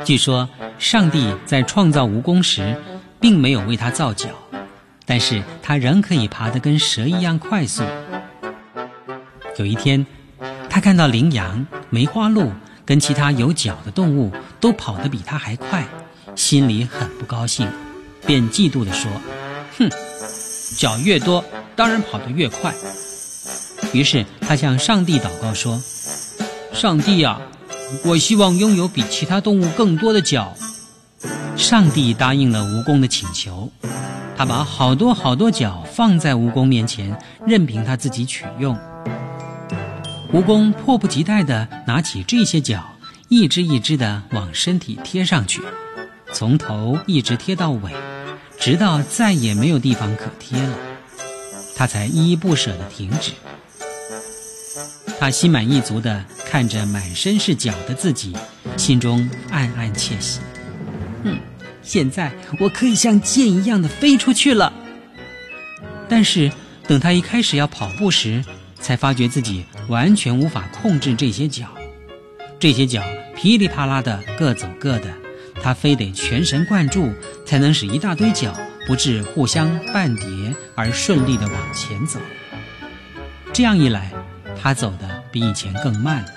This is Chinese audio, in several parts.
据说上帝在创造蜈蚣时并没有为它造脚，但是它仍可以爬得跟蛇一样快速。有一天，他看到羚羊、梅花鹿跟其他有脚的动物都跑得比他还快，心里很不高兴，便嫉妒地说：哼，脚越多，当然跑得越快。于是他向上帝祷告说：上帝啊，我希望拥有比其他动物更多的脚。上帝答应了蜈蚣的请求，他把好多好多脚放在蜈蚣面前，任凭他自己取用。蜈蚣迫不及待地拿起这些脚，一只一只地往身体贴上去，从头一直贴到尾，直到再也没有地方可贴了，他才依依不舍地停止。他心满意足地看着满身是脚的自己，心中暗暗窃喜。现在我可以像箭一样的飞出去了。但是等他一开始要跑步时，才发觉自己完全无法控制这些脚。这些脚噼里啪啦的各走各的，他非得全神贯注，才能使一大堆脚不致互相绊跌而顺利地往前走。这样一来，他走得比以前更慢了。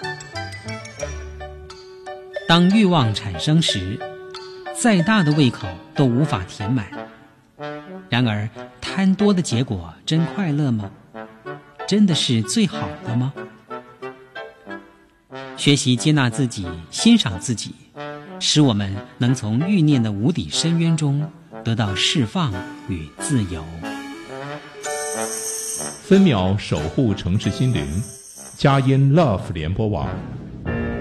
当欲望产生时，再大的胃口都无法填满。然而，贪多的结果真快乐吗？真的是最好的吗？学习接纳自己，欣赏自己，使我们能从欲念的无底深渊中得到释放与自由。 分秒守护城市心灵，佳音 Love 联播网。